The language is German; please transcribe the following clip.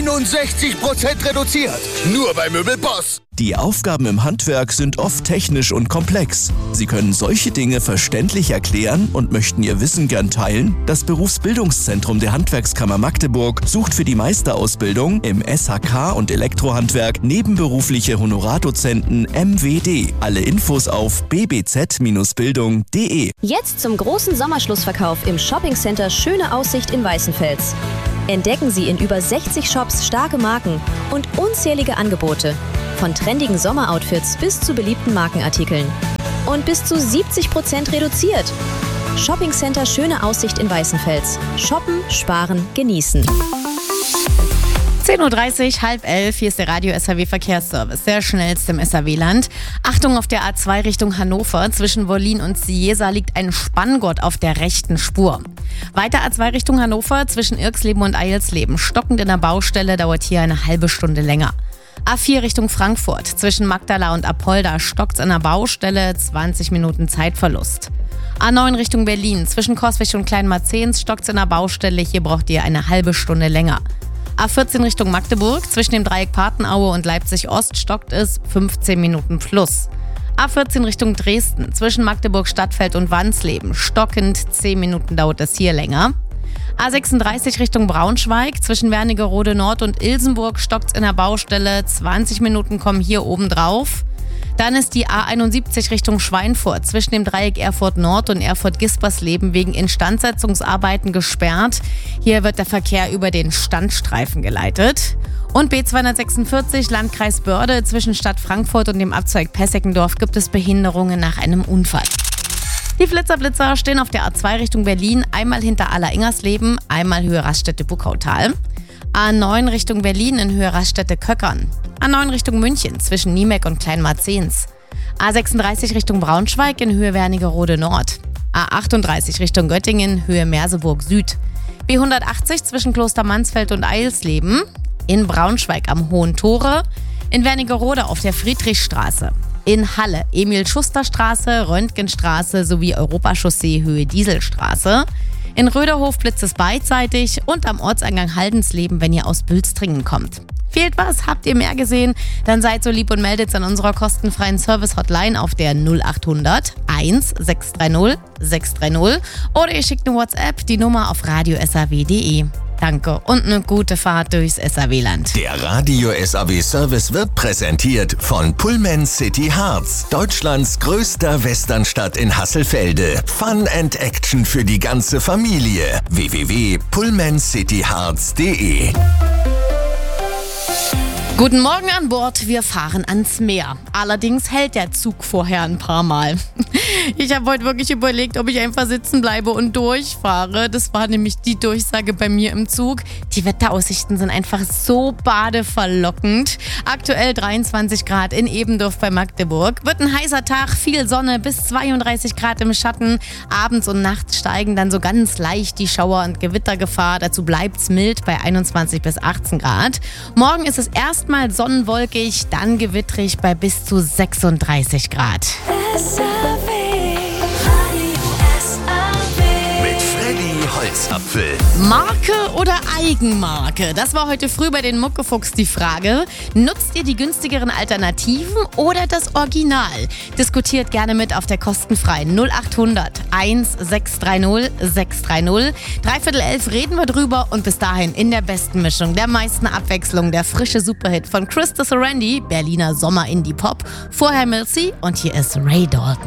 61% reduziert. Nur bei Möbelboss. Die Aufgaben im Handwerk sind oft technisch und komplex. Sie können solche Dinge verständlich erklären und möchten Ihr Wissen gern teilen? Das Berufsbildungszentrum der Handwerkskammer Magdeburg sucht für die Meisterausbildung im SHK und Elektrohandwerk nebenberufliche Honorardozenten MWD. Alle Infos auf bbz-bildung.de. Jetzt zum großen Sommerschlussverkauf im Shoppingcenter Schöne Aussicht in Weißenfels. Entdecken Sie in über 60 Shops starke Marken und unzählige Angebote. Von trendigen Sommeroutfits bis zu beliebten Markenartikeln. Und bis zu 70% reduziert. Shoppingcenter Schöne Aussicht in Weißenfels. Shoppen, sparen, genießen. 10.30 Uhr, 10:30, hier ist der Radio SAW Verkehrsservice, der schnellste im SAW-Land. Achtung, auf der A2 Richtung Hannover, zwischen Wollin und Ciesa liegt ein Spanngurt auf der rechten Spur. Weiter A2 Richtung Hannover, zwischen Irxleben und Eilsleben, stockend in der Baustelle, dauert hier eine halbe Stunde länger. A4 Richtung Frankfurt, zwischen Magdala und Apolda, stockt's an der Baustelle, 20 Minuten Zeitverlust. A9 Richtung Berlin, zwischen Coswig und Kleinmarzens, stockt's in der Baustelle, hier braucht ihr eine halbe Stunde länger. A14 Richtung Magdeburg, zwischen dem Dreieck Patenaue und Leipzig-Ost stockt es 15 Minuten plus. A14 Richtung Dresden, zwischen Magdeburg Stadtfeld und Wansleben, stockend 10 Minuten dauert es hier länger. A36 Richtung Braunschweig, zwischen Wernigerode Nord und Ilsenburg stockt's in der Baustelle, 20 Minuten kommen hier oben drauf. Dann ist die A71 Richtung Schweinfurt, zwischen dem Dreieck Erfurt Nord und Erfurt-Gispersleben wegen Instandsetzungsarbeiten gesperrt. Hier wird der Verkehr über den Standstreifen geleitet. Und B246 Landkreis Börde, zwischen Stadt Frankfurt und dem Abzweig Pesseckendorf gibt es Behinderungen nach einem Unfall. Die Flitzer stehen auf der A2 Richtung Berlin, einmal hinter Aller-Ingersleben, einmal Höhe Raststätte-Buckautal. A9 Richtung Berlin in Höhe Raststätte-Köckern. A9 Richtung München zwischen Niemeck und Kleinmarzens. A36 Richtung Braunschweig in Höhe Wernigerode Nord. A38 Richtung Göttingen, Höhe Merseburg Süd. B180 zwischen Kloster Mansfeld und Eilsleben. In Braunschweig am Hohen Tore. In Wernigerode auf der Friedrichstraße. In Halle Emil-Schuster-Straße, Röntgenstraße sowie Europachaussee Höhe Dieselstraße. In Röderhof blitzt es beidseitig und am Ortseingang Haldensleben, wenn ihr aus Bülstringen kommt. Fehlt was? Habt ihr mehr gesehen? Dann seid so lieb und meldet's an unserer kostenfreien Service-Hotline auf der 0800 1630 630 oder ihr schickt eine WhatsApp, die Nummer auf radiosaw.de. Danke und eine gute Fahrt durchs SAW-Land. Der Radio SAW Service wird präsentiert von Pullman City Harz, Deutschlands größter Westernstadt in Hasselfelde. Fun and Action für die ganze Familie. www.pullmancityharz.de. Guten Morgen an Bord, wir fahren ans Meer. Allerdings hält der Zug vorher ein paar Mal. Ich habe heute wirklich überlegt, ob ich einfach sitzen bleibe und durchfahre. Das war nämlich die Durchsage bei mir im Zug. Die Wetteraussichten sind einfach so badeverlockend. Aktuell 23 Grad in Ebendorf bei Magdeburg. Wird ein heißer Tag, viel Sonne, bis 32 Grad im Schatten. Abends und nachts steigen dann so ganz leicht die Schauer- und Gewittergefahr. Dazu bleibt's mild bei 21 bis 18 Grad. Morgen ist es erstmal sonnenwolkig, dann gewittrig bei bis zu 36 Grad. Mit Freddy Holzapfel. Marke oder Eigenmarke? Das war heute früh bei den Muckefuchs die Frage. Nutzt ihr die günstigeren Alternativen oder das Original? Diskutiert gerne mit auf der kostenfreien 0800 1630 630. 10:45 reden wir drüber und bis dahin in der besten Mischung, der meisten Abwechslung, der frische Superhit von Krista Sorandi, Berliner Sommer-Indie-Pop. Vorher Milsey und hier ist Ray Dalton.